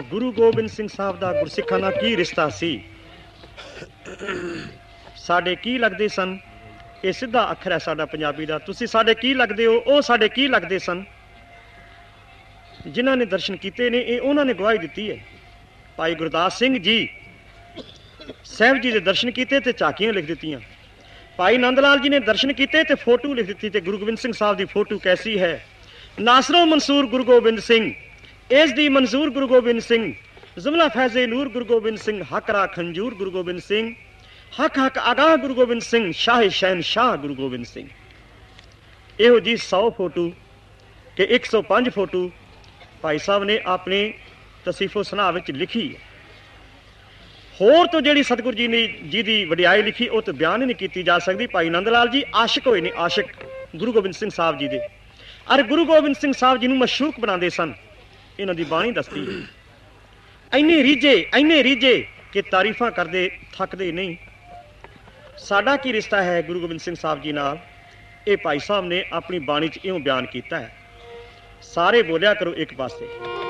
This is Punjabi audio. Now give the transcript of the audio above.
ਗੁਰੂ ਗੋਬਿੰਦ ਸਿੰਘ ਸਾਹਿਬ ਦਾ ਗੁਰਸਿੱਖਾਂ ਨਾਲ ਕੀ ਰਿਸ਼ਤਾ ਸੀ, ਸਾਡੇ ਕੀ ਲੱਗਦੇ ਸਨ। ਇਹ ਸਿੱਧਾ ਅੱਖਰ ਹੈ ਸਾਡਾ ਪੰਜਾਬੀ ਦਾ। ਤੁਸੀਂ ਸਾਡੇ ਕੀ ਲੱਗਦੇ ਹੋ, ਉਹ ਸਾਡੇ ਕੀ ਲੱਗਦੇ ਸਨ। ਜਿਨ੍ਹਾਂ ਨੇ ਦਰਸ਼ਨ ਕੀਤੇ ਨੇ ਇਹ ਉਹਨਾਂ ਨੇ ਗਵਾਹੀ ਦਿੱਤੀ ਹੈ। ਭਾਈ ਗੁਰਦਾਸ ਸਿੰਘ ਜੀ ਸਾਹਿਬ ਜੀ ਦੇ ਦਰਸ਼ਨ ਕੀਤੇ ਤੇ ਝਾਕੀਆਂ ਲਿਖ ਦਿੱਤੀਆਂ। ਭਾਈ ਨੰਦ ਲਾਲ ਜੀ ਨੇ ਦਰਸ਼ਨ ਕੀਤੇ ਤੇ ਫੋਟੋ ਲਿਖ ਦਿੱਤੀ ਤੇ ਗੁਰੂ ਗੋਬਿੰਦ ਸਿੰਘ ਸਾਹਿਬ ਦੀ ਫੋਟੋ ਕੈਸੀ ਹੈ। ਨਾਸਰੋ ਮਨਸੂਰ ਗੁਰੂ ਗੋਬਿੰਦ ਸਿੰਘ, ਇਸ ਦੀ ਮਨਜ਼ੂਰ ਗੁਰੂ ਗੋਬਿੰਦ ਸਿੰਘ, ਜ਼ੁਮਲਾ ਫੈਜ਼ੇ ਨੂਰ ਗੁਰੂ ਗੋਬਿੰਦ ਸਿੰਘ, ਹਕਰਾ ਖੰਜੂਰ ਗੁਰੂ ਗੋਬਿੰਦ ਸਿੰਘ, ਹੱਕ ਹੱਕ ਆਗਾਹ ਗੁਰੂ ਗੋਬਿੰਦ ਸਿੰਘ, ਸ਼ਾਹ ਸ਼ਹਿਨਸ਼ਾਹ ਗੁਰੂ ਗੋਬਿੰਦ ਸਿੰਘ। ਇਹੋ ਜੀ 100 ਫੋਟੋ ਕਿ 105 ਫੋਟੋ ਭਾਈ ਸਾਹਿਬ ਨੇ ਆਪਣੇ ਤਸੀਫੋ ਸੁਨਾਹ ਵਿੱਚ ਲਿਖੀ ਹੈ। ਹੋਰ ਤੋਂ ਜਿਹੜੀ ਸਤਿਗੁਰੂ ਜੀ ਨੇ ਜੀ ਦੀ ਵਡਿਆਈ ਲਿਖੀ ਉਹ ਤਾਂ ਬਿਆਨ ਹੀ ਨਹੀਂ ਕੀਤੀ ਜਾ ਸਕਦੀ। ਭਾਈ ਨੰਦ ਲਾਲ ਜੀ ਆਸ਼ਿਕ ਹੋਏ ਨੇ, ਆਸ਼ਿਕ ਗੁਰੂ ਗੋਬਿੰਦ ਸਿੰਘ ਸਾਹਿਬ ਜੀ ਦੇ, ਅਰ ਗੁਰੂ ਗੋਬਿੰਦ ਸਿੰਘ ਸਾਹਿਬ ਜੀ ਨੂੰ ਮਸ਼ੂਕ ਬਣਾਉਂਦੇ ਸਨ। ਇਹਨਾਂ ਦੀ ਬਾਣੀ ਦੱਸਦੀ ਹੈ ਇੰਨੇ ਰੀਝੇ ਕਿ ਤਾਰੀਫਾਂ ਕਰਦੇ ਥੱਕਦੇ ਨਹੀਂ। ਸਾਡਾ ਕੀ ਰਿਸ਼ਤਾ ਹੈ ਗੁਰੂ ਗੋਬਿੰਦ ਸਿੰਘ ਸਾਹਿਬ ਜੀ ਨਾਲ, ਇਹ ਭਾਈ ਸਾਹਿਬ ਨੇ ਆਪਣੀ ਬਾਣੀ 'ਚ ਇਉਂ ਬਿਆਨ ਕੀਤਾ ਹੈ। ਸਾਰੇ ਬੋਲਿਆ ਕਰੋ ਇੱਕ ਪਾਸੇ।